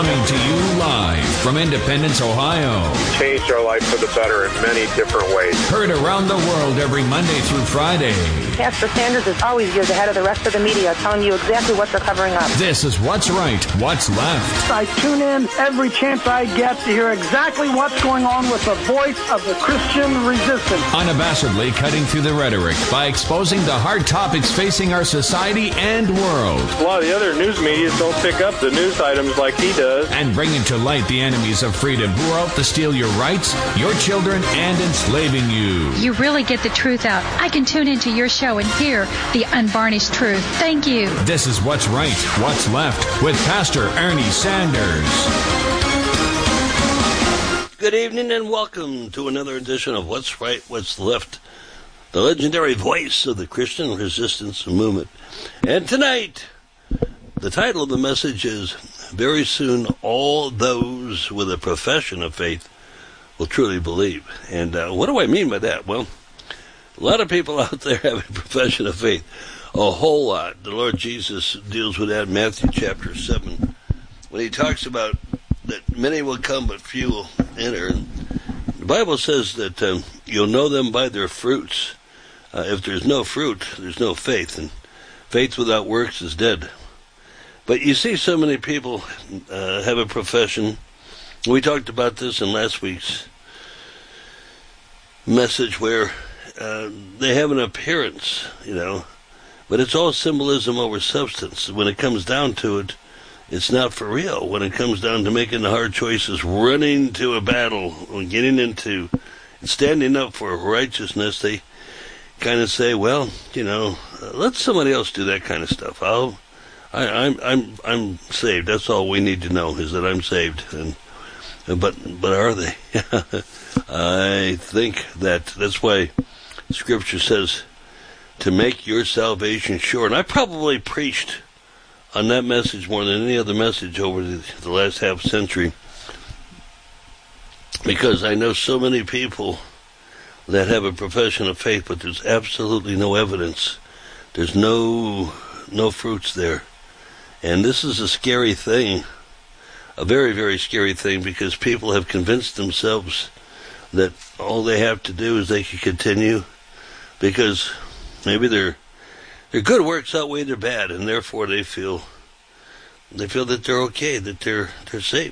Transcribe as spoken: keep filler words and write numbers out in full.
Coming to you live from Independence, Ohio. Changed our life for the better in many different ways. Heard around the world every Monday through Friday. Pastor Sanders is always years ahead of the rest of the media, telling you exactly what they're covering up. This is What's Right, What's Left. I tune in every chance I get to hear exactly what's going on with the voice of the Christian resistance. Unabashedly cutting through the rhetoric by exposing the hard topics facing our society and world. A lot of the other news media don't pick up the news items like he does. And bringing to light the enemies of freedom who are out to steal your rights, your children, and enslaving you. You really get the truth out. I can tune into your show and hear the unvarnished truth. Thank you. This is What's Right, What's Left with Pastor Ernie Sanders. Good evening and welcome to another edition of What's Right, What's Left, the legendary voice of the Christian resistance movement. And tonight, the title of the message is, Very Soon All Those with a Profession of Faith Will Truly Believe. And uh, what do I mean by that? Well, a lot of people out there have a profession of faith. A whole lot. The Lord Jesus deals with that in Matthew chapter seven, when he talks about that many will come but few will enter. And the Bible says that um, you'll know them by their fruits. Uh, if there's no fruit, there's no faith, and faith without works is dead. But you see so many people uh, have a profession. We talked about this in last week's message, where uh, they have an appearance, you know, but it's all symbolism over substance. When it comes down to it, it's not for real. When it comes down to making the hard choices, running to a battle, or getting into standing up for righteousness, they kind of say, well, you know, uh, let somebody else do that kind of stuff. I'll, I, I'm, I'm, I'm saved. That's all we need to know, is that I'm saved. And but, but are they? I think that that's why Scripture says to make your salvation sure. And I probably preached on that message more than any other message over the, the last half century, because I know so many people that have a profession of faith, but there's absolutely no evidence. There's no no fruits there. And this is a scary thing, a very, very scary thing, because people have convinced themselves that all they have to do is they can continue, because maybe their their good works outweigh their bad, and therefore they feel they feel that they're okay, that they're they're safe.